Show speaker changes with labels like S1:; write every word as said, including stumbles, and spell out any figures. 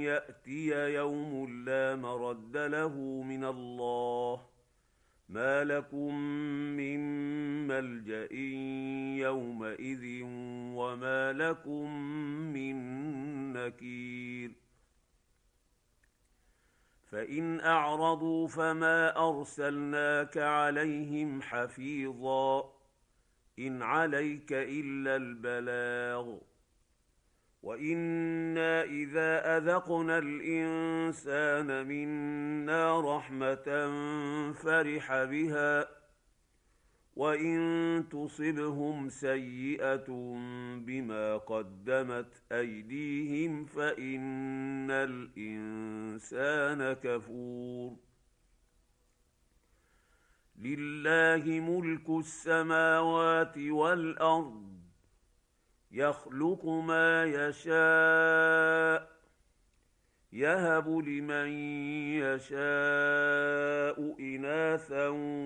S1: يأتي يوم لا مرد له من الله ما لكم من ملجأ يومئذ وما لكم من نكير. فإن أعرضوا فما أرسلناك عليهم حفيظا إن عليك إلا البلاغ وإنا إذا أذقنا الإنسان منا رحمة فرح بها وإن تصبهم سيئة بما قدمت أيديهم فإن الإنسان كفور. لله ملك السماوات والأرض يخلق ما يشاء يهب لمن يشاء إناثا